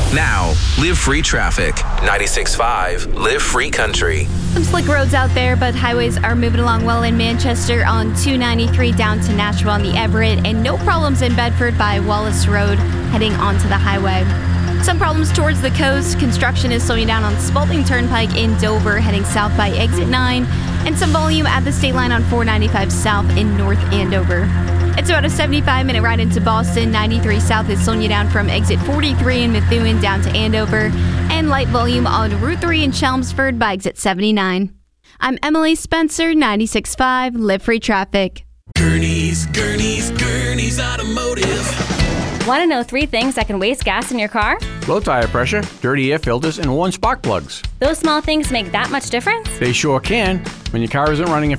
Now, Live Free Traffic. 96.5 Live Free Country. Some slick roads out there, but highways are moving along well in Manchester on 293 down to Nashua on the Everett, and no problems in Bedford by Wallace Road heading onto the highway. Some problems towards the coast. Construction is slowing down on Spalding Turnpike in Dover heading south by exit 9, and some volume at the state line on 495 south in North Andover. It's about a 75-minute ride into Boston. 93 south is slowing you down from exit 43 in Methuen down to Andover, and light volume on Route 3 in Chelmsford by exit 79. I'm Emily Spencer, 96.5 Live Free Traffic. Gurney's Automotive. Want to know 3 things that can waste gas in your car? Low tire pressure, dirty air filters, and worn spark plugs. Those small things make that much difference? They sure can. When your car isn't running